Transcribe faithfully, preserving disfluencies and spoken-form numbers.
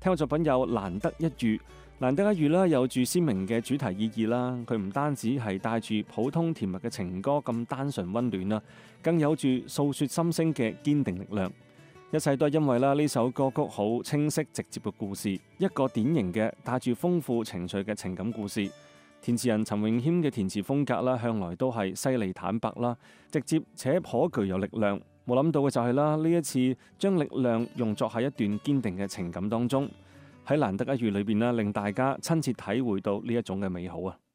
聽過作品有難得一遇，難得一遇啦，有住鮮明嘅主題意義啦。佢唔單止係帶住普通甜蜜嘅情歌咁單純溫暖啦，更有住訴說心聲嘅堅定力量。一切都係因為啦呢首歌曲好清晰直接嘅故事，一個典型嘅帶住豐富情緒嘅情感故事。填詞人陳詠謙嘅填詞風格啦，向來都係犀利坦白啦，直接且頗具有力量。冇諗到嘅就係啦，呢一次將力量用作喺一段堅定嘅情感當中，喺難得一遇裏邊啦，令大家親切體會到呢一種嘅美好啊！